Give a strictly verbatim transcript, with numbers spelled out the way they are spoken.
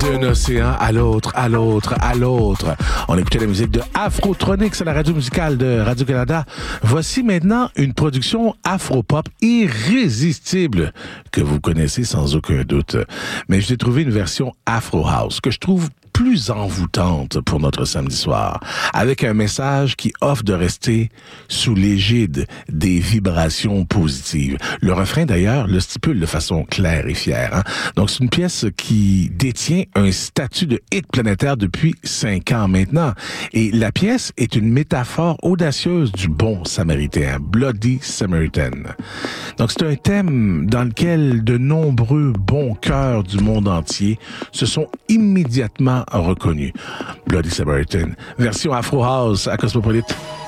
D'un océan à l'autre, à l'autre, à l'autre. On écoutait la musique de Afrotronics à la radio musicale de Radio-Canada. Voici maintenant une production afro-pop irrésistible que vous connaissez sans aucun doute. Mais j'ai trouvé une version afro-house que je trouve plus envoûtante pour notre samedi soir, avec un message qui offre de rester sous l'égide des vibrations positives. Le refrain, d'ailleurs, le stipule de façon claire et fière. Hein? Donc, c'est une pièce qui détient un statut de hit planétaire depuis cinq ans maintenant. Et la pièce est une métaphore audacieuse du bon samaritain, Bloody Samaritan. Donc, c'est un thème dans lequel de nombreux bons cœurs du monde entier se sont immédiatement reconnu. Bloody Samaritan, version Afro House à Cosmopolite.